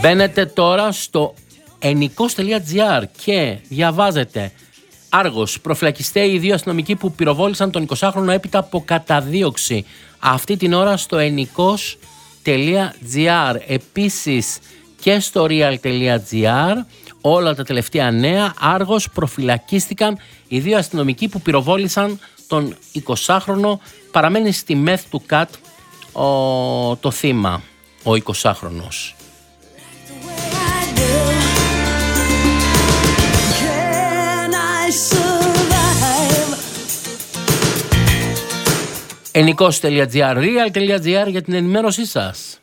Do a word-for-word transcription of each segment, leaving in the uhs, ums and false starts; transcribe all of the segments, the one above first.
Μπαίνετε τώρα στο ενικός τελεία τζι άρ και διαβάζετε Άργος, προφυλακιστέοι οι δύο αστυνομικοί που πυροβόλησαν τον εικοσάχρονο έπειτα από καταδίωξη. Αυτή την ώρα στο ενικός τελεία τζι άρ. Επίσης και στο real τελεία τζι άρ όλα τα τελευταία νέα. Άργος, προφυλακίστηκαν οι δύο αστυνομικοί που πυροβόλησαν τον εικοσάχρονο. Παραμένει στη μεθ του ΚΑΤ ο, το θύμα, ο εικοσάχρονος. ενικός τελεία τζι άρ, real τελεία τζι άρ για την ενημέρωσή σας.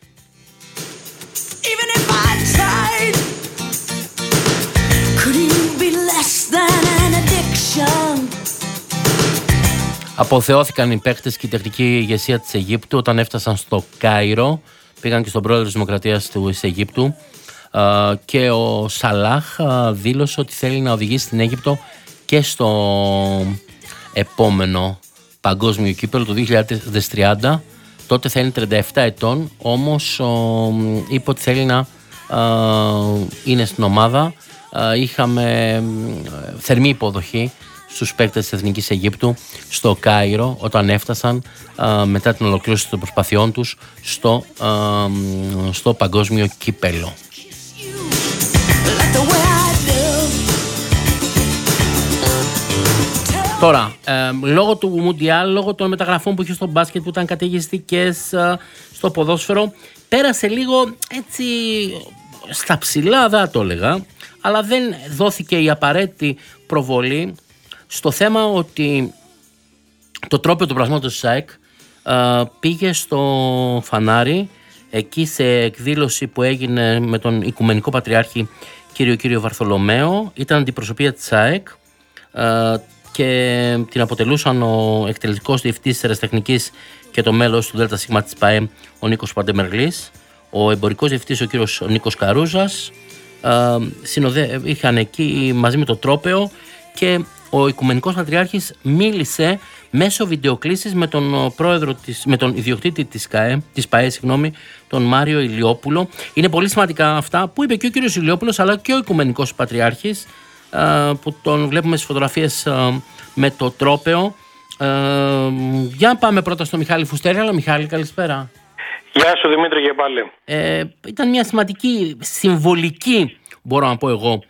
Αποθεώθηκαν οι παίκτες και η τεχνική ηγεσία της Αιγύπτου όταν έφτασαν στο Κάιρο. Πήγαν και στον πρόεδρο της Δημοκρατίας της Αιγύπτου και ο Σαλάχ δήλωσε ότι θέλει να οδηγήσει την Αίγυπτο και στο επόμενο παγκόσμιο κύπελλο το δύο χιλιάδες τριάντα. Τότε θα είναι τριάντα επτά ετών, όμως είπε ότι θέλει να είναι στην ομάδα. Είχαμε θερμή υποδοχή στους παίκτες της Εθνικής Αιγύπτου στο Κάιρο όταν έφτασαν μετά την ολοκλήρωση των προσπαθειών τους στο, στο παγκόσμιο κύπελλο. Τώρα, ε, λόγω του Μουντιάλ, λόγω των μεταγραφών που είχε στο μπάσκετ που ήταν καταιγιστικές ε, στο ποδόσφαιρο, πέρασε λίγο έτσι στα ψηλά, δεν το έλεγα, αλλά δεν δόθηκε η απαραίτητη προβολή στο θέμα ότι το τρόπαιο του πλασμάτος της ΑΕΚ ε, πήγε στο Φανάρι, εκεί σε εκδήλωση που έγινε με τον Οικουμενικό Πατριάρχη κύριο κύριο Βαρθολομαίο. Ήταν αντιπροσωπεία της ΑΕΚ ε, και την αποτελούσαν ο εκτελεστικός διευθυντής της αεραστεχνικής και το μέλος του ΔΣ της ΠΑΕ ο Νίκος Παντεμερλής, ο εμπορικός διευθυντής ο κύριος Νίκος Καρούζας, ε, συνοδε... είχαν εκεί μαζί με το τρόπαιο και ο Οικουμενικός Πατριάρχης μίλησε μέσω βιντεοκλήσης με τον πρόεδρο της, με τον ιδιοκτήτη της, ΚΑΕ, της ΠΑΕ, συγγνώμη, τον Μάριο Ηλιόπουλο. Είναι πολύ σημαντικά αυτά που είπε και ο κύριος Ηλιόπουλος αλλά και ο Οικουμενικός Πατριάρχης, που τον βλέπουμε στις φωτογραφίες με το τρόπαιο. Για να πάμε πρώτα στο Μιχάλη Φουστέρη. Αλλά Μιχάλη, καλησπέρα. Γεια σου Δημήτρη και πάλι. Ε, ήταν μια σημαντική, συμβολική, μπορώ να πω εγώ,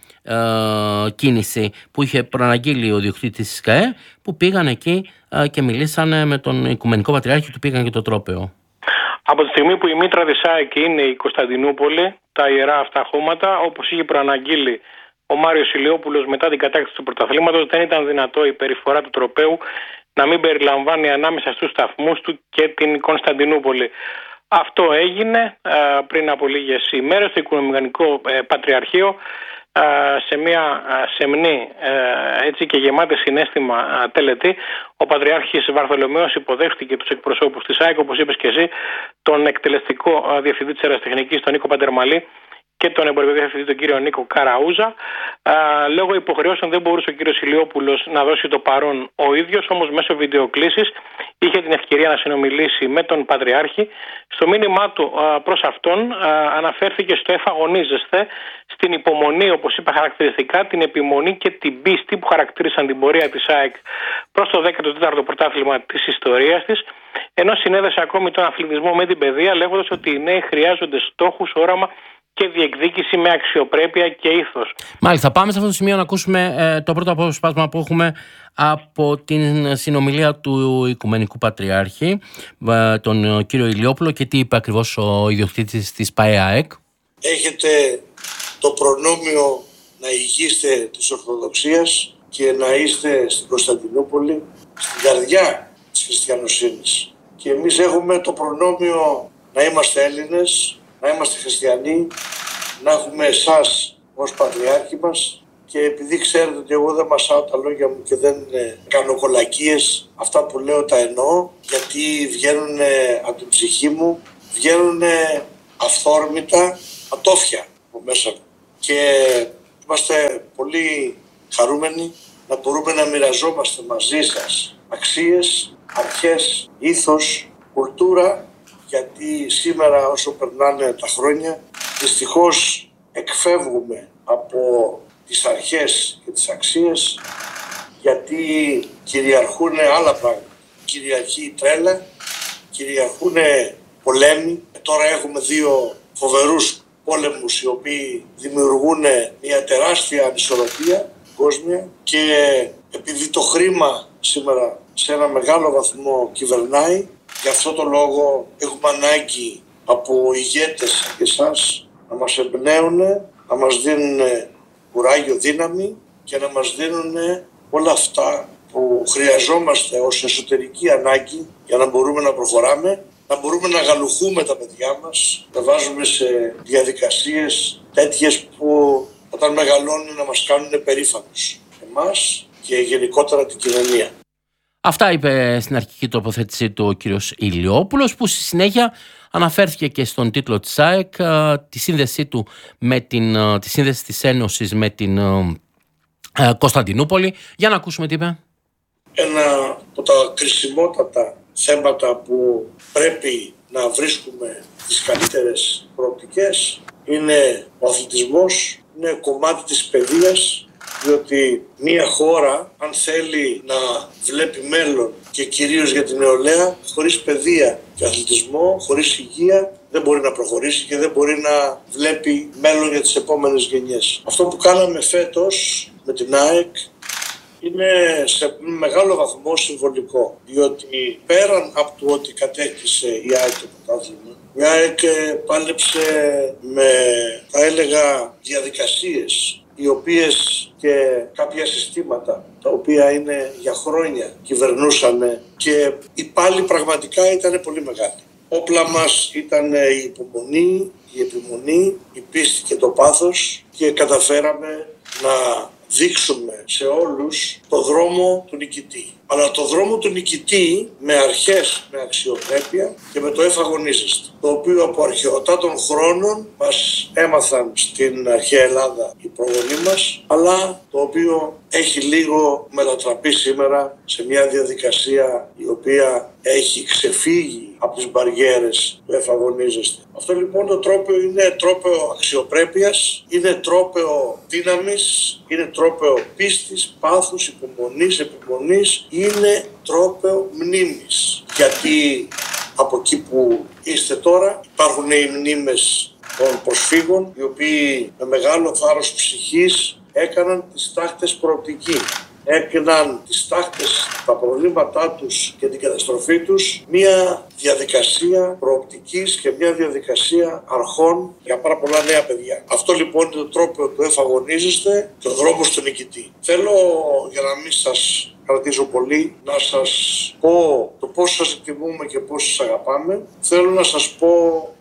ε, κίνηση που είχε προαναγγείλει ο διοκτήτης της ΚΑΕ, που πήγαν εκεί ε, και μιλήσανε με τον Οικουμενικό Πατριάρχη, του πήγαν και το τρόπαιο. Από τη στιγμή που η μήτρα της ΑΕΚ είναι η Κωνσταντινούπολη, τα ιερά αυτά χώματα, όπως είχε προαναγγείλει ο Μάριος Ηλιόπουλος μετά την κατάκτηση του πρωταθλήματος, δεν ήταν δυνατό η περιφορά του τροπαίου να μην περιλαμβάνει ανάμεσα στους σταθμούς του και την Κωνσταντινούπολη. Αυτό έγινε α, πριν από λίγες ημέρες στο Οικουμενικό ε, Πατριαρχείο, α, σε μια α, σεμνή ε, έτσι και γεμάτη συναίσθημα α, τελετή. Ο Πατριάρχης Βαρθολομαίος υποδέχτηκε τους εκπροσώπους της ΑΕΚ, όπως είπες και εσύ, τον εκτελεστικό α, διευθυντή της αεραστεχνικής, τον Νίκο Παντερμαλή, και τον εμπορικό διευθυντή, τον κύριο Νίκο Καραούζα. Α, λόγω υποχρεώσεων δεν μπορούσε ο κύριος Ηλιόπουλος να δώσει το παρόν ο ίδιος, όμως μέσω βιντεοκλήσης είχε την ευκαιρία να συνομιλήσει με τον Πατριάρχη. Στο μήνυμά του α, προς αυτόν α, αναφέρθηκε στο εφαγωνίζεστε, στην υπομονή, όπως είπα χαρακτηριστικά, την επιμονή και την πίστη που χαρακτήρισαν την πορεία της ΑΕΚ προς το δέκατο τέταρτο πρωτάθλημα της ιστορίας της, ενώ συνέδεσε ακόμη τον αθλητισμό με την παιδεία, λέγοντας ότι οι νέοι χρειάζονται στόχους, όραμα και διεκδίκηση με αξιοπρέπεια και ήθος. Μάλιστα, πάμε σε αυτό το σημείο να ακούσουμε ε, το πρώτο απόσπασμα που έχουμε από την συνομιλία του Οικουμενικού Πατριάρχη, ε, τον κύριο Ηλιόπουλο, και τι είπε ακριβώς ο ιδιοκτήτης της ΠΑΕΑΕΚ. Έχετε το προνόμιο να ηγείστε της Ορθοδοξίας και να είστε στην Κωνσταντινούπολη, στην καρδιά της χριστιανοσύνης. Και εμείς έχουμε το προνόμιο να είμαστε Έλληνες, να είμαστε χριστιανοί, να έχουμε εσάς ως Πατριάρχη μας, και επειδή ξέρετε ότι εγώ δεν μασάω τα λόγια μου και δεν ε, κάνω κολακίες, αυτά που λέω τα εννοώ, γιατί βγαίνουν από την ψυχή μου, βγαίνουν αυθόρμητα ατόφια από μέσα μου. Και είμαστε πολύ χαρούμενοι να μπορούμε να μοιραζόμαστε μαζί σας αξίες, αρχές, ήθος, κουλτούρα, γιατί σήμερα όσο περνάνε τα χρόνια Δυστυχώς εκφεύγουμε από τις αρχές και τις αξίες, γιατί κυριαρχούν άλλα πράγματα. Κυριαρχεί η τρέλα, κυριαρχούν πολέμοι. Τώρα έχουμε δύο φοβερούς πόλεμους οι οποίοι δημιουργούν μια τεράστια ανισορροπία κόσμια, και επειδή το χρήμα σήμερα σε ένα μεγάλο βαθμό κυβερνάει, γι' αυτό το λόγο έχουμε ανάγκη από ηγέτες και εσάς να μας εμπνέουν, να μας δίνουν κουράγιο, δύναμη και να μας δίνουν όλα αυτά που χρειαζόμαστε ως εσωτερική ανάγκη για να μπορούμε να προχωράμε, να μπορούμε να γαλουχούμε τα παιδιά μας, να βάζουμε σε διαδικασίες τέτοιες που όταν μεγαλώνουν να μας κάνουν περήφανους εμάς και γενικότερα την κοινωνία. Αυτά είπε στην αρχική τοποθέτησή του ο κύριος Ηλιόπουλος, που στη συνέχεια αναφέρθηκε και στον τίτλο της ΑΕΚ, τη σύνδεσή του με την, τη σύνδεση της Ένωσης με την ε, Κωνσταντινούπολη. Για να ακούσουμε τι είπε. Ένα από τα κρισιμότατα θέματα που πρέπει να βρίσκουμε τις καλύτερες προοπτικές είναι ο αθλητισμός, είναι κομμάτι της παιδείας, διότι μια χώρα αν θέλει να βλέπει μέλλον και κυρίως για την νεολαία, χωρίς παιδεία και αθλητισμό, χωρίς υγεία δεν μπορεί να προχωρήσει και δεν μπορεί να βλέπει μέλλον για τις επόμενες γενιές. Αυτό που κάναμε φέτος με την ΑΕΚ είναι σε μεγάλο βαθμό συμβολικό, διότι πέραν από το ότι κατέκτησε η ΑΕΚ το πρωτάθλημα, η ΑΕΚ πάλεψε με, θα έλεγα, διαδικασίες οι οποίες και κάποια συστήματα τα οποία είναι για χρόνια κυβερνούσαν, και η πάλη πραγματικά ήταν πολύ μεγάλη. Όπλα μας ήταν η υπομονή, η επιμονή, η πίστη και το πάθος, και καταφέραμε να δείξουμε σε όλους το δρόμο του νικητή. Αλλά το δρόμο του νικητή με αρχές, με αξιοπρέπεια και με το εφαγωνίζεστε, το οποίο από αρχαιοτά των χρόνων μας έμαθαν στην αρχαία Ελλάδα οι προγονείς μας, αλλά το οποίο έχει λίγο μετατραπεί σήμερα σε μια διαδικασία η οποία έχει ξεφύγει από τις μπαριέρες του εφαγωνίζεστε. Αυτό λοιπόν το τρόπαιο είναι τρόπαιο αξιοπρέπειας, είναι τρόπαιο δύναμης, είναι τρόπαιο πίστης, πάθους, υπομονής, επιμονής, είναι τρόπαιο μνήμης. Γιατί από εκεί που είστε τώρα υπάρχουν οι μνήμες των προσφύγων, οι οποίοι με μεγάλο θάρρος ψυχής έκαναν τις τάχτες προοπτική. Έκαναν τις τάχτες, τα προβλήματά τους και την καταστροφή τους μια διαδικασία προοπτικής και μια διαδικασία αρχών για πάρα πολλά νέα παιδιά. Αυτό λοιπόν είναι το τρόπο του εφαγωνίζεστε και ο δρόμος του νικητή. Θέλω, για να μην σας κρατήσω πολύ, να σας πω το πώς σας εκτιμούμε και πώς σας αγαπάμε. Θέλω να σας πω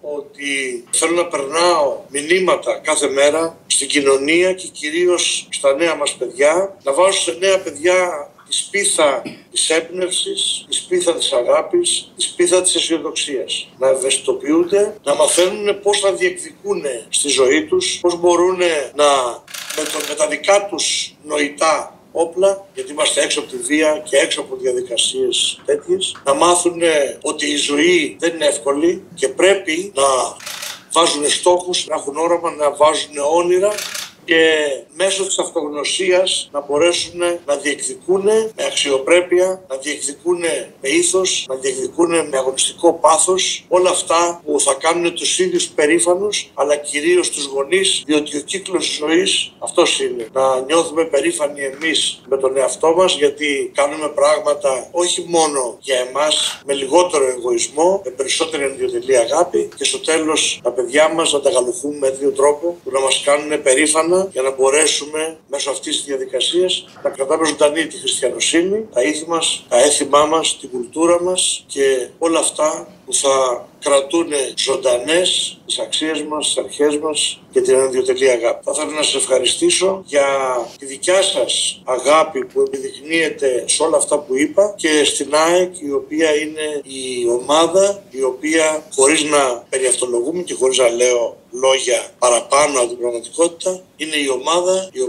ότι θέλω να περνάω μηνύματα κάθε μέρα στην κοινωνία και κυρίως στα νέα μας παιδιά, να βάζω σε νέα παιδιά τη σπίθα της έμπνευσης, τη σπίθα της αγάπης, τη σπίθα της αισιοδοξίας. Να ευαισθητοποιούνται, να μαθαίνουν πώς να διεκδικούν στη ζωή τους, πώς μπορούν να με, το, με τα δικά τους νοητά όπλα, γιατί είμαστε έξω από τη βία και έξω από διαδικασίες τέτοιες, να μάθουν ότι η ζωή δεν είναι εύκολη και πρέπει να βάζουν στόχους, να έχουν όραμα, να βάζουν όνειρα και μέσω της αυτογνωσίας να μπορέσουν να διεκδικούν με αξιοπρέπεια, να διεκδικούν με ήθος, να διεκδικούν με αγωνιστικό πάθος όλα αυτά που θα κάνουν τους ίδιους περήφανους, αλλά κυρίως τους γονείς, διότι ο κύκλος της ζωής αυτός είναι. Να νιώθουμε περήφανοι εμείς με τον εαυτό μας, γιατί κάνουμε πράγματα όχι μόνο για εμάς, με λιγότερο εγωισμό, με περισσότερη ενδιοτελή αγάπη, και στο τέλος τα παιδιά μας να τα γαλουχούμε με δύο τρόπο που να μας κάνουν περήφανα, για να μπορέσουμε μέσω αυτής της διαδικασίας να κρατάμε ζωντανή τη χριστιανοσύνη, τα ήθη μας, τα έθιμά μας, την κουλτούρα μας και όλα αυτά που θα κρατούν ζωντανές τις αξίες μας, τις αρχές μας και την ενδιοτελή αγάπη. Θα ήθελα να σας ευχαριστήσω για τη δικιά σας αγάπη που επιδεικνύεται σε όλα αυτά που είπα και στην ΑΕΚ, η οποία είναι η ομάδα η οποία, χωρίς να περιαυτολογούμε και χωρίς να λέω λόγια παραπάνω από την πραγματικότητα, είναι η ομάδα η οποία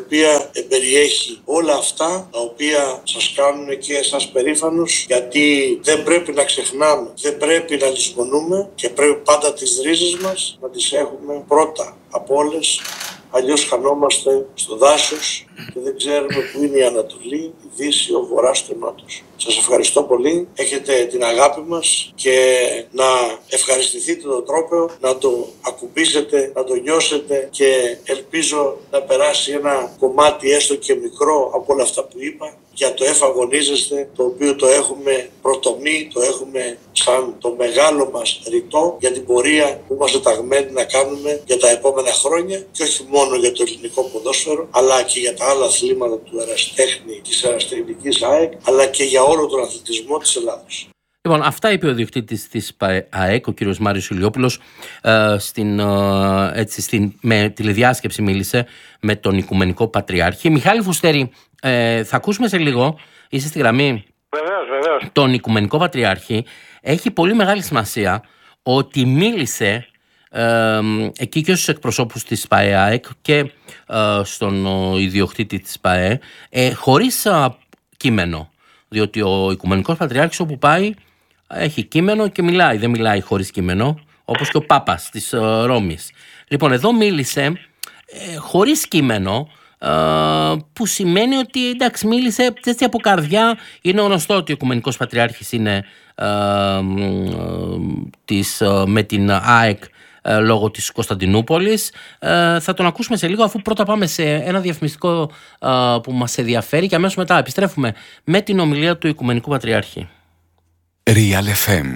περιέχει όλα αυτά τα οποία σας κάνουν και εσάς περήφανους, γιατί δεν πρέπει να ξεχνάμε, δεν πρέπει να λησμονούμε και πρέπει πάντα τις ρίζες μας να τις έχουμε πρώτα από όλες. Αλλιώς χανόμαστε στο δάσος και δεν ξέρουμε που είναι η Ανατολή, η Δύση, ο Βορράς και ο Νότος. Σας ευχαριστώ πολύ. Έχετε την αγάπη μας και να ευχαριστηθείτε τον τρόπο, να το ακουμπήσετε, να το νιώσετε και ελπίζω να περάσει ένα κομμάτι έστω και μικρό από όλα αυτά που είπα για το εφαγωνίζεστε, το οποίο το έχουμε πρωτομή, το έχουμε σαν το μεγάλο μας ρητό για την πορεία που είμαστε ταγμένοι να κάνουμε για τα επόμενα χρόνια και όχι μόνο για το ελληνικό ποδόσφαιρο, αλλά και για τα άλλα αθλήματα του ερασιτέχνη, της ερασιτεχνικής ΑΕΚ, αλλά και για όλο τον αθλητισμό της Ελλάδος. Λοιπόν, αυτά είπε ο διοκτήτης της ΑΕΚ, ο κύριος Μάριος Ηλιόπουλος, ε, στην, ε, έτσι, στην, με τηλεδιάσκεψη μίλησε με τον Οικουμενικό Πατριάρχη. Μιχάλη Φουστέρη, ε, θα ακούσουμε σε λίγο, είσαι στη γραμμή. Βεβαίως, βεβαίως. Τον Οικουμενικό Πατριάρχη. Έχει πολύ μεγάλη σημασία ότι μίλησε ε, εκεί και στους εκπροσώπους της ΠΑΕ και ε, στον ο, ιδιοκτήτη της ΠΑΕ ε, χωρίς α, κείμενο. Διότι ο Οικουμενικός Πατριάρχης όπου πάει έχει κείμενο και μιλάει, δεν μιλάει χωρίς κείμενο, όπως και ο Πάπας της uh, Ρώμης. Λοιπόν, εδώ μίλησε ε, χωρίς κείμενο, ε, που σημαίνει ότι εντάξει, μίλησε έτσι από καρδιά. Είναι γνωστό ότι ο Οικουμενικός Πατριάρχης είναι ε, ε, της, ε, με την ΑΕΚ ε, λόγω της Κωνσταντινούπολης. Ε, θα τον ακούσουμε σε λίγο, αφού πρώτα πάμε σε ένα διαφημιστικό ε, που μας ενδιαφέρει και αμέσως μετά επιστρέφουμε με την ομιλία του Οικουμενικού Πατριάρχη. Real εφ εμ.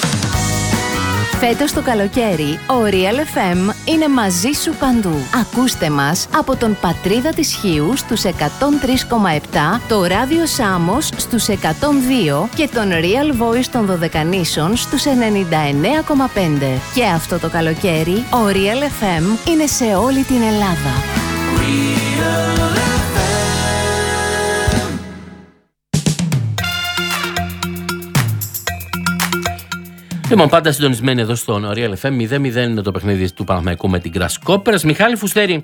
Φέτος το καλοκαίρι, ο Real εφ εμ είναι μαζί σου παντού. Ακούστε μας από τον Πατρίδα της Χίου στους εκατόν τρία κόμμα επτά, το Ράδιο Σάμος στους εκατόν δύο και τον Real Voice των Δωδεκανήσων στους ενενήντα εννέα κόμμα πέντε. Και αυτό το καλοκαίρι, ο Real εφ εμ είναι σε όλη την Ελλάδα. Λοιπόν, πάντα συντονισμένοι εδώ στον Real εφ εμ. μηδέν μηδέν είναι το παιχνίδι του Παναθηναϊκού με την Grasshoppers. Μιχάλη Φουστέρη,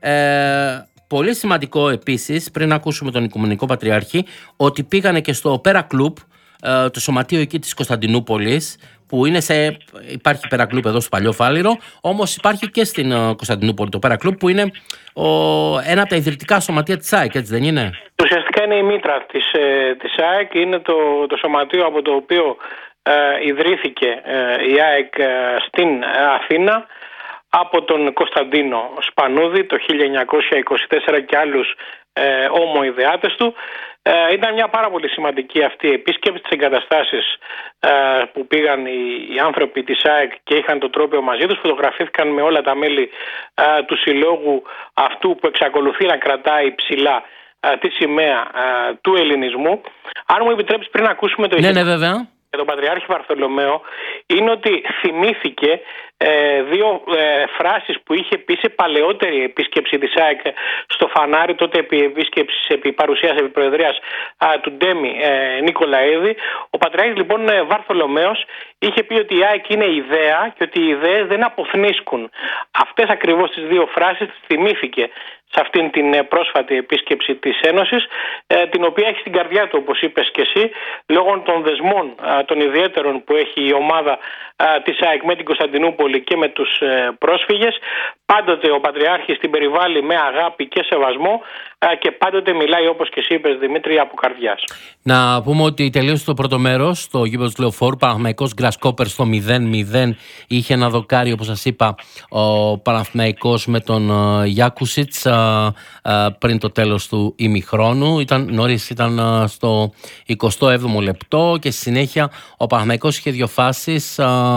ε, πολύ σημαντικό επίσης, πριν ακούσουμε τον Οικουμενικό Πατριάρχη, ότι πήγανε και στο Opera Club, ε, το σωματείο εκεί της Κωνσταντινούπολης, που είναι σε, υπάρχει Opera Club εδώ στο Παλιό Φάληρο, όμως υπάρχει και στην uh, Κωνσταντινούπολη το Opera Club, που είναι ο, ένα από τα ιδρυτικά σωματεία της ΑΕΚ, έτσι δεν είναι? Ουσιαστικά είναι η μήτρα της, ε, της ΑΕΚ, είναι το, το σωματείο από το οποίο Ε, ιδρύθηκε ε, η ΑΕΚ ε, στην Αθήνα από τον Κωνσταντίνο Σπανούδη το χίλια εννιακόσια είκοσι τέσσερα και άλλους ε, ομοειδεάτες του. Ε, ήταν μια πάρα πολύ σημαντική αυτή η επίσκεψη, στις εγκαταστάσεις ε, που πήγαν οι, οι άνθρωποι της ΑΕΚ και είχαν το τρόπαιο μαζί τους. Φωτογραφήθηκαν με όλα τα μέλη ε, του συλλόγου αυτού που εξακολουθεί να κρατάει ψηλά ε, τη σημαία ε, του ελληνισμού. Αν μου επιτρέψεις, πριν ακούσουμε το ναι, ναι, βέβαια. για τον Πατριάρχη Βαρθολομαίο, είναι ότι θυμήθηκε ε, δύο ε, φράσεις που είχε πει σε παλαιότερη επίσκεψη της ΑΕΚ στο Φανάρι, τότε επί επίσκεψης, επί παρουσίας, επί προεδρίας α, του Ντέμι ε, Νικολαίδη. Ο Πατριάρχης λοιπόν ε, Βαρθολομαίος είχε πει ότι η ΑΕΚ είναι ιδέα και ότι οι ιδέες δεν αποθνίσκουν. Αυτές ακριβώς τις δύο φράσεις τις θυμήθηκε σε αυτήν την πρόσφατη επίσκεψη της Ένωσης, την οποία έχει στην καρδιά του, όπως είπες και εσύ, λόγω των δεσμών των ιδιαίτερων που έχει η ομάδα της ΑΕΚ με την Κωνσταντινούπολη και με τους πρόσφυγες. Πάντοτε ο Πατριάρχης την περιβάλλει με αγάπη και σεβασμό και πάντοτε μιλάει, όπως και εσύ είπες, Δημήτρη, από καρδιάς. Να πούμε ότι τελείωσε το πρώτο μέρος στο γήπεδο του Λεωφόρου. Παναθηναϊκός Grasshoppers στο μηδέν μηδέν. Είχε ένα δοκάρι, όπως σας είπα, ο Παναθηναϊκός με τον Γιάκουσιτς πριν το τέλος του ημιχρόνου. Ήταν, νωρίς ήταν στο εικοστό έβδομο λεπτό και στη συνέχεια ο Παναθηναϊκός είχε δύο φάσεις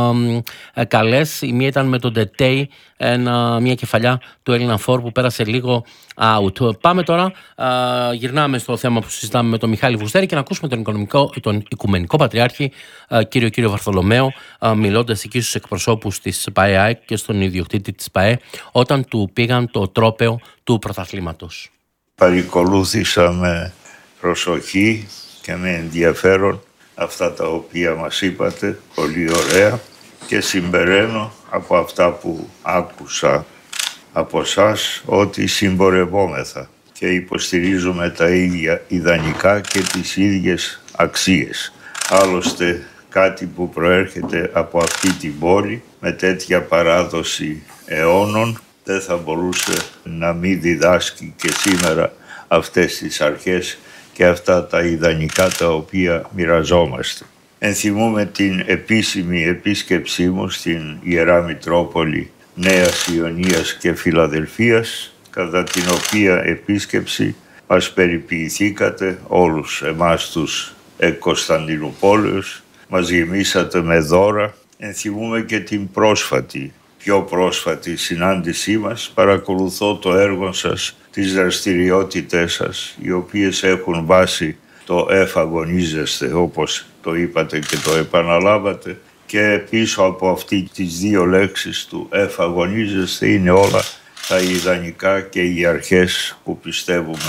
καλές. Η μία ήταν με τον Ντετέι, ένα, μια κεφαλιά του Έλληνα Φόρ που πέρασε λίγο out. Πάμε τώρα, α, γυρνάμε στο θέμα που συζητάμε με τον Μιχάλη Φουστέρη και να ακούσουμε τον, οικονομικό, τον Οικουμενικό Πατριάρχη, α, κύριο κύριο Βαρθολομαίο, α, μιλώντας εκεί στους εκπροσώπους της ΠΑΕ και στον ιδιοκτήτη της ΠΑΕ όταν του πήγαν το τρόπαιο του πρωταθλήματος. Παρακολούθησα με προσοχή και με ενδιαφέρον αυτά τα οποία μας είπατε, πολύ ωραία, και συμπεραίνω από αυτά που άκουσα από εσάς ότι συμπορευόμεθα. και υποστηρίζουμε τα ίδια ιδανικά και τις ίδιες αξίες. Άλλωστε κάτι που προέρχεται από αυτή την πόλη με τέτοια παράδοση αιώνων δεν θα μπορούσε να μην διδάσκει και σήμερα αυτές τις αρχές και αυτά τα ιδανικά τα οποία μοιραζόμαστε. Ενθυμούμε την επίσημη επίσκεψή μου στην Ιερά Μητρόπολη Νέας Ιωνίας και Φιλαδελφίας, κατά την οποία επίσκεψη μας περιποιηθήκατε όλους εμάς τους εκ Κωνσταντινουπόλεως, μας γεμίσατε με δώρα. Ενθυμούμε και την πρόσφατη, πιο πρόσφατη συνάντησή μας. Παρακολουθώ το έργο σας, τις δραστηριότητές σας, οι οποίες έχουν βάση το εφαγωνίζεστε, όπως το είπατε και το επαναλάβατε, και πίσω από αυτή τις δύο λέξεις του εφαγωνίζεστε είναι όλα τα ιδανικά και οι αρχές που πιστεύουμε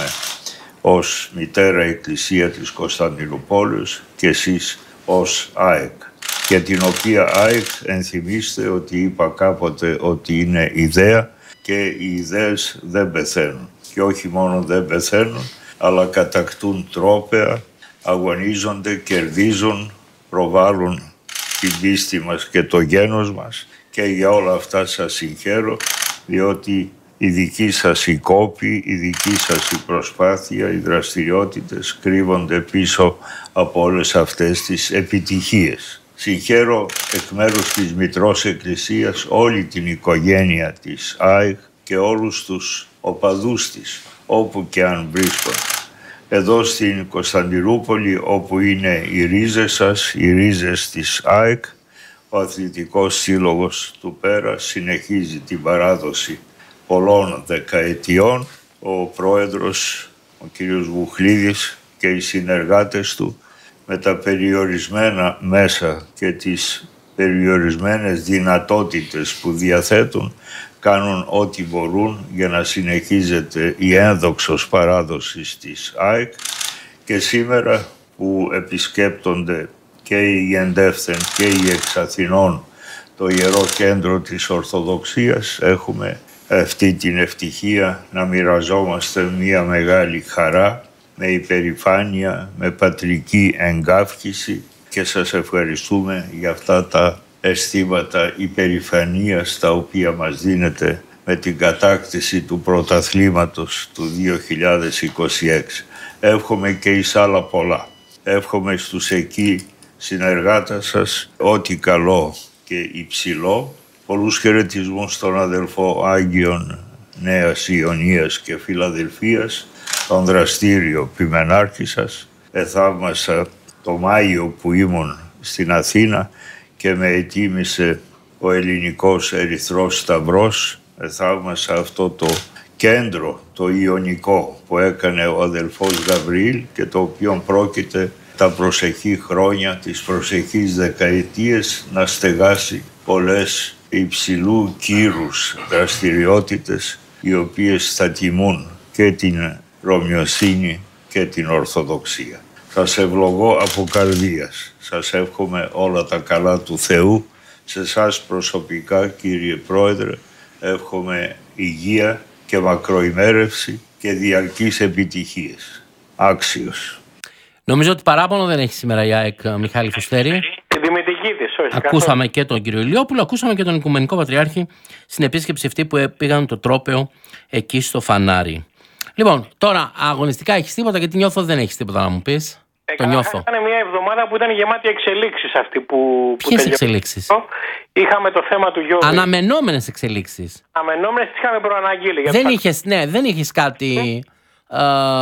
ως Μητέρα Εκκλησία της Κωνσταντινουπόλεως και εσείς ως ΑΕΚ, για την οποία ΑΕΚ ενθυμίστε ότι είπα κάποτε ότι είναι ιδέα και οι ιδέες δεν πεθαίνουν. Και όχι μόνο δεν πεθαίνουν, αλλά κατακτούν τρόπαια, αγωνίζονται, κερδίζουν, προβάλλουν την πίστη μας και το γένος μας, και για όλα αυτά σας συγχαίρω, διότι η δική σας η κόπη, η δική σας η προσπάθεια, οι δραστηριότητες κρύβονται πίσω από όλες αυτές τις επιτυχίες. Συγχαίρω εκ μέρους της Μητρός Εκκλησίας όλη την οικογένεια της ΑΕΚ και όλους τους οπαδούς της, όπου και αν βρίσκονται. Εδώ στην Κωνσταντινούπολη, όπου είναι οι ρίζες σας, οι ρίζες της ΑΕΚ, ο Αθλητικός Σύλλογος του Πέρα συνεχίζει την παράδοση πολλών δεκαετιών. Ο πρόεδρος, ο κύριος Βουχλίδης, και οι συνεργάτες του με τα περιορισμένα μέσα και τις περιορισμένες δυνατότητες που διαθέτουν κάνουν ό,τι μπορούν για να συνεχίζεται η ένδοξος παράδοση της ΑΕΚ, και σήμερα που επισκέπτονται και οι εντεύθεν και οι εξ Αθηνών το Ιερό Κέντρο της Ορθοδοξίας, έχουμε αυτή την ευτυχία να μοιραζόμαστε μια μεγάλη χαρά, με υπερηφάνεια, με πατρική εγκάφκηση, και σας ευχαριστούμε για αυτά τα αισθήματα υπερηφανίας τα οποία μας δίνετε με την κατάκτηση του πρωταθλήματος του δύο χιλιάδες είκοσι έξι. Εύχομαι και εις άλλα πολλά. Εύχομαι στους εκεί συνεργάτες σας ό,τι καλό και υψηλό. Πολλούς χαιρετισμούς στον αδελφό Άγιον Νέας Ιωνίας και Φιλαδελφίας, τον δραστήριο ποιμενάρχη σας. Εθαύμασα το Μάιο που ήμουν στην Αθήνα και με ετοίμησε ο Ελληνικός Ερυθρός Σταυρός. Εθαύμασα αυτό το κέντρο, το Ιωνικό, που έκανε ο αδελφός Γαβριήλ και το οποίο πρόκειται τα προσεχή χρόνια, τις προσεχείς δεκαετίες, να στεγάσει πολλές υψηλού κύρους δραστηριότητες, οι οποίες θα τιμούν και την Ρωμιοσύνη και την Ορθοδοξία. Σας ευλογώ από καρδίας. Σας εύχομαι όλα τα καλά του Θεού. Σε εσάς προσωπικά, κύριε Πρόεδρε, εύχομαι υγεία και μακροημέρευση και διαρκείς επιτυχίες. Άξιος. Νομίζω ότι παράπονο δεν έχει σήμερα η ΑΕΚ, Μιχάλη Φουστέρη. Την τιμητική της, όχι. Ακούσαμε καθώς. και τον κύριο Ηλιόπουλο, ακούσαμε και τον Οικουμενικό Πατριάρχη στην επίσκεψη αυτή που πήγαν το τρόπαιο εκεί στο Φανάρι. Λοιπόν, τώρα αγωνιστικά έχεις τίποτα, γιατί νιώθω δεν έχεις τίποτα να μου πεις. Ε, το νιώθω. Ήταν μια εβδομάδα που ήταν γεμάτη εξελίξεις αυτή που. Ποιες εξελίξεις? Είχαμε το θέμα του Γιώργου. Αναμενόμενες εξελίξεις. Αναμενόμενες τις είχαμε προαναγγείλει. Δεν θα... είχες, ναι, δεν είχες κάτι ε,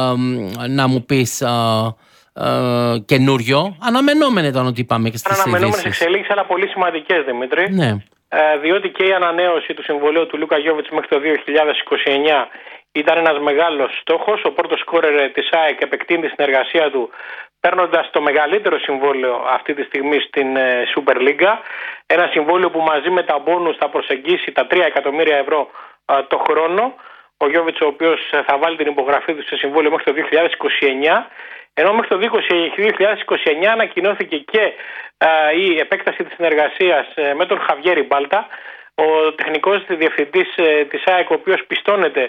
να μου πεις ε, ε, καινούριο. Αναμενόμενο ήταν ότι είπαμε και στις ειδήσεις. Αναμενόμενες εξελίξεις, αλλά πολύ σημαντικές, Δημήτρη. Ναι. Ε, διότι και η ανανέωση του συμβολαίου του Λούκα Γιώβιτς μέχρι το δύο χιλιάδες είκοσι εννιά ήταν ένας μεγάλος στόχος. Ο πρώτος σκόρερ της ΑΕΚ επεκτείνει τη συνεργασία του, παίρνοντας το μεγαλύτερο συμβόλαιο αυτή τη στιγμή στην Super League. Ένα συμβόλαιο που μαζί με τα μπόνους θα προσεγγίσει τα τρία εκατομμύρια ευρώ α, το χρόνο. Ο Γιώβιτς, ο οποίος θα βάλει την υπογραφή του σε συμβόλαιο μέχρι το δύο χιλιάδες είκοσι εννιά. Ενώ μέχρι το δύο χιλιάδες είκοσι εννιά ανακοινώθηκε και α, η επέκταση της συνεργασίας με τον Χαβιέρη Μπάλτα, ο τεχνικός διευθυντής της ΑΕΚ, ο οποίος πιστώνεται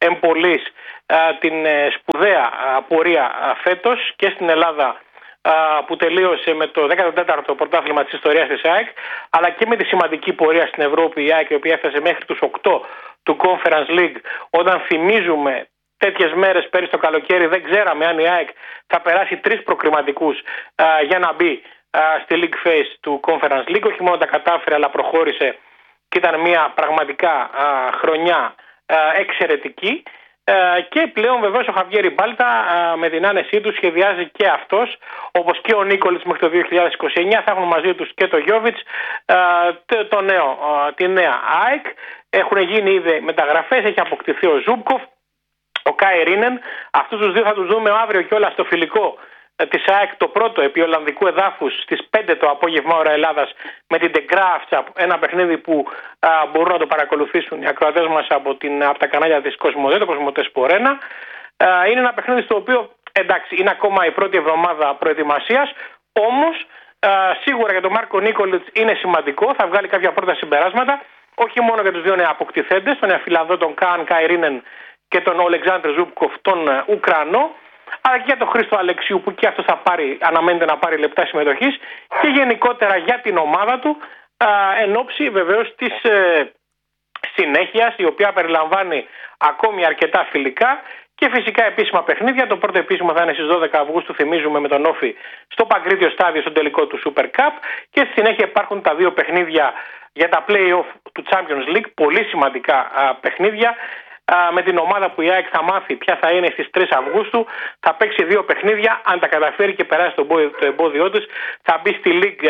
εμπολής την σπουδαία πορεία φέτος και στην Ελλάδα, που τελείωσε με το δέκατο τέταρτο πρωτάθλημα της ιστορίας της ΑΕΚ, αλλά και με τη σημαντική πορεία στην Ευρώπη, η ΑΕΚ, η οποία έφτασε μέχρι τους οκτώ του Conference League, όταν θυμίζουμε τέτοιες μέρες πέρυσι το καλοκαίρι δεν ξέραμε αν η ΑΕΚ θα περάσει τρεις προκριματικούς α, για να μπει α, στη League Phase του Conference League. Όχι μόνο τα κατάφερε, αλλά προχώρησε και ήταν μια πραγματικά α, χρονιά α, εξαιρετική. Uh, και πλέον βεβαίως ο Χαβιέρ Μπάλτα uh, με την άνεσή του σχεδιάζει και αυτός, όπως και ο Νίκολιτς μέχρι το δύο χιλιάδες είκοσι εννιά, θα έχουν μαζί τους και το Γιόβιτς, uh, το, το νέο, uh, τη νέα ΑΕΚ. Έχουν γίνει ήδη μεταγραφές, έχει αποκτηθεί ο Ζούμπκοφ, ο Κάι Ρίνεν. Αυτούς τους δύο θα τους δούμε αύριο κιόλας στο φιλικό της ΑΕΚ, το πρώτο επί Ολλανδικού εδάφους, στις πέντε το απόγευμα ώρα Ελλάδας, με την De Graafschap, ένα παιχνίδι που α, μπορούν να το παρακολουθήσουν οι ακροατές μας από, την, από τα κανάλια της Κοσμοτέ, το Κοσμοτέ Σπορένα. Α, είναι ένα παιχνίδι στο οποίο, εντάξει, είναι ακόμα η πρώτη εβδομάδα προετοιμασίας, όμως α, σίγουρα για τον Μάρκο Νίκολιτς είναι σημαντικό, θα βγάλει κάποια πρώτα συμπεράσματα, όχι μόνο για τους δύο νεοαποκτηθέντες, τον Φιλανδό, τον Καν Καϊρίνεν και τον Ολεξάνδρ Ζούμπκοφ, τον Ουκρανό, αλλά και για τον Χρήστο Αλεξίου, που και αυτός θα πάρει, αναμένεται να πάρει λεπτά συμμετοχής, και γενικότερα για την ομάδα του, α, εν ώψη βεβαίως της ε, συνέχειας, η οποία περιλαμβάνει ακόμη αρκετά φιλικά και φυσικά επίσημα παιχνίδια. Το πρώτο επίσημο θα είναι στις δώδεκα Αυγούστου, θυμίζουμε, με τον Όφη στο Παγκρίτιο Στάδιο, στο τελικό του Super Cup, και στη συνέχεια υπάρχουν τα δύο παιχνίδια για τα play-off του Champions League, πολύ σημαντικά α, παιχνίδια. Με την ομάδα που η ΑΕΚ θα μάθει ποια θα είναι στις τρεις Αυγούστου, θα παίξει δύο παιχνίδια. Αν τα καταφέρει και περάσει το εμπόδιό της, θα μπει στη League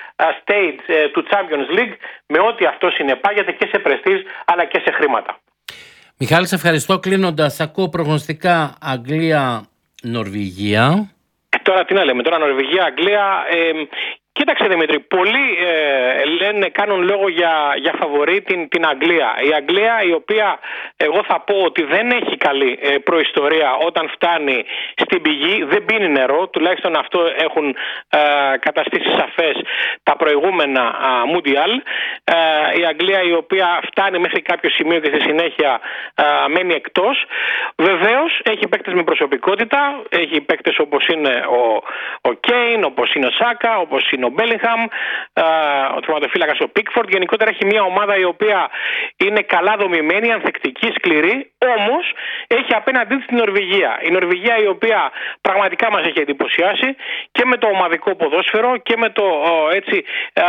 Stage του Champions League, με ό,τι αυτό συνεπάγεται και σε πρεστίζ αλλά και σε χρήματα. Μιχάλη, σε ευχαριστώ. Κλείνοντας, ακούω προγνωστικά Αγγλία-Νορβηγία. Τώρα τι να λέμε, τώρα Νορβηγία-Αγγλία. Ε, Κοίταξε Δημήτρη, πολλοί ε, λένε, κάνουν λόγο για, για φαβορί την, την Αγγλία. Η Αγγλία, η οποία εγώ θα πω ότι δεν έχει καλή ε, προϊστορία όταν φτάνει στην πηγή, δεν πίνει νερό, τουλάχιστον αυτό έχουν ε, καταστήσει σαφές τα προηγούμενα Μουντιάλ. Ε, η Αγγλία, η οποία φτάνει μέχρι κάποιο σημείο και στη συνέχεια ε, μένει εκτός. Βεβαίως έχει παίκτες με προσωπικότητα, έχει παίκτες όπως είναι ο, ο Κέιν, όπως είναι ο Σάκα, όπως είναι ο Μπέλιγχαμ, ο τροματοφύλακας ο Πίκφορντ. Γενικότερα έχει μια ομάδα η οποία είναι καλά δομημένη, ανθεκτική, σκληρή, όμως έχει απέναντί της την Νορβηγία. Η Νορβηγία, η οποία πραγματικά μας έχει εντυπωσιάσει και με το ομαδικό ποδόσφαιρο και με το έτσι,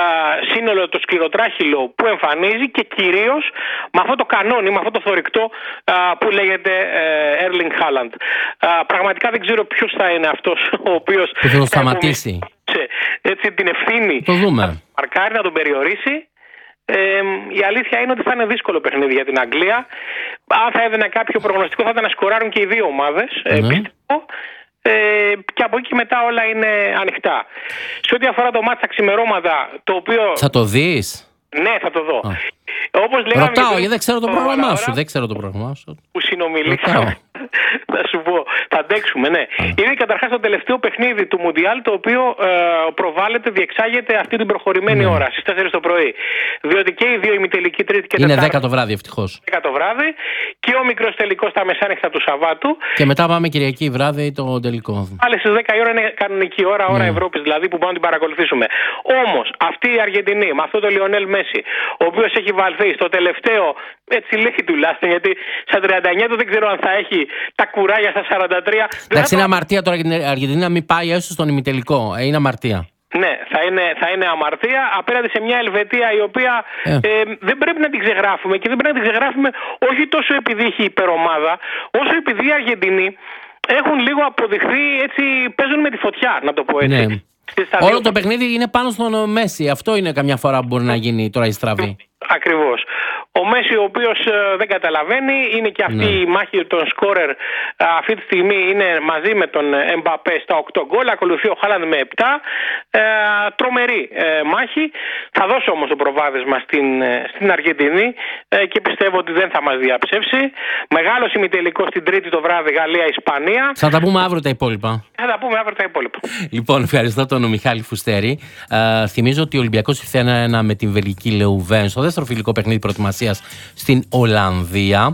σύνολο, το σκληροτράχυλο που εμφανίζει, και κυρίως με αυτό το κανόνι, με αυτό το θωρηκτό που λέγεται Erling Haaland. Πραγματικά δεν ξέρω ποιος θα είναι αυτός ο οποίος που θα το σταματήσει. Έτσι, την ευθύνη να παρκάρει, να τον περιορίσει. Ε, η αλήθεια είναι ότι θα είναι δύσκολο παιχνίδι για την Αγγλία. Αν θα έδινε κάποιο προγνωστικό, θα ήταν να σκοράρουν και οι δύο ομάδες, mm-hmm. ε, πιστεύω. Ε, και από εκεί και μετά όλα είναι ανοιχτά. Σε ό,τι αφορά το μάτς τα ξημερώματα, το οποίο... Θα το δεις? Ναι, θα το δω. Oh. Όπως λέγαμε, ρωτάω, γιατί δεν ξέρω το πρόγραμμά σου. Δεν ξέρω το πρόγραμμά σου. Που συνομιλήσαμε. Θα σου πω, θα αντέξουμε, ναι. Ah. Είναι καταρχάς το τελευταίο παιχνίδι του Μουντιάλ, το οποίο ε, προβάλλεται, διεξάγεται αυτή την προχωρημένη mm. ώρα, στις τέσσερις το πρωί. Διότι και οι δύο ημιτελικοί, τρίτη και τετάρτη. Είναι δέκα το βράδυ, ευτυχώς. δέκα το βράδυ, και ο μικρός τελικός στα μεσάνυχτα του Σαββάτου. Και μετά πάμε Κυριακή βράδυ το τελικό. Πάλι στις δέκα η ώρα είναι κανονική ώρα, ώρα mm. Ευρώπης δηλαδή, που μπορούμε να την παρακολουθήσουμε. Όμως αυτή η Αργεντινή, με αυτό το Λιονέλ Μέση, ο οποίος έχει βαλθεί στο τελευταίο, έτσι λέει τουλάχιστον, γιατί στα τριάντα εννιά του δεν ξέρω αν θα έχει τα κουράγια στα σαράντα τρία. Εντάξει, είναι αμαρτία τώρα για την Αργεντινή να μην πάει έστω στον ημιτελικό. Είναι αμαρτία. Ναι, θα είναι, θα είναι αμαρτία απέναντι σε μια Ελβετία η οποία ε. Ε, δεν πρέπει να την ξεγράφουμε, και δεν πρέπει να την ξεγράφουμε όχι τόσο επειδή έχει υπερομάδα, όσο επειδή οι Αργεντινοί έχουν λίγο αποδειχθεί, έτσι, παίζουν με τη φωτιά, να το πω έτσι. Ναι. Όλο δύο... το παιχνίδι είναι πάνω στον Μέση. Αυτό είναι καμιά φορά που μπορεί να γίνει τώρα η στραβή. Ακριβώς. Ο Μέση, ο οποίος ε, δεν καταλαβαίνει, είναι και αυτή ναι. η μάχη των σκόρερ. Αυτή τη στιγμή είναι μαζί με τον Εμπαπέ στα οκτώ γκολ. Ακολουθεί ο Χάλαντ με επτά. Ε, τρομερή ε, μάχη. Θα δώσω όμως το προβάδισμα στην, στην Αργεντινή ε, και πιστεύω ότι δεν θα μας διαψεύσει. Μεγάλος ημιτελικός στην Τρίτη το βράδυ, Γαλλία-Ισπανία. Θα τα πούμε αύριο τα υπόλοιπα. Θα τα πούμε αύριο τα υπόλοιπα. Λοιπόν, ευχαριστώ τον Μιχάλη Φουστέρη. Ε, θυμίζω ότι ο Ολυμπιακός ήρθε ένα με την Βελγική Λεουβέν στο δεύτερο φιλικό παιχνίδι προετοιμασίας στην Ολλανδία.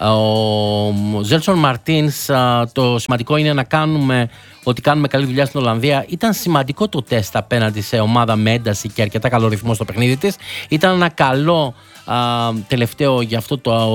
Ο Ζέλσον Μαρτίνς, το σημαντικό είναι να κάνουμε ότι κάνουμε καλή δουλειά στην Ολλανδία. Ήταν σημαντικό το τεστ απέναντι σε ομάδα με ένταση και αρκετά καλό ρυθμό στο παιχνίδι της. Ήταν ένα καλό α, τελευταίο για αυτό το